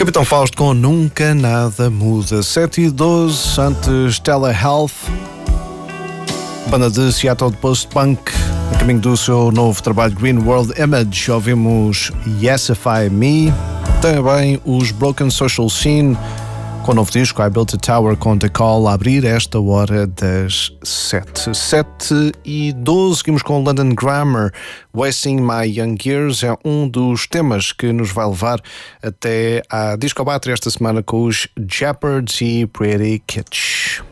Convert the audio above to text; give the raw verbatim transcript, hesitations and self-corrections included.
Capitão Fausto com Nunca Nada Muda. sete e doze, antes Telehealth, banda de Seattle de post-punk, a caminho do seu novo trabalho Green World Image. Ouvimos Yesify Me, também os Broken Social Scene com o novo disco I Built a Tower com The Call a abrir esta hora das sete. sete e doze, seguimos com London Grammar. Wasting My Young Years é um dos temas que nos vai levar até à Disco Battery esta semana com os Jeopardy e Pretty Kitsch.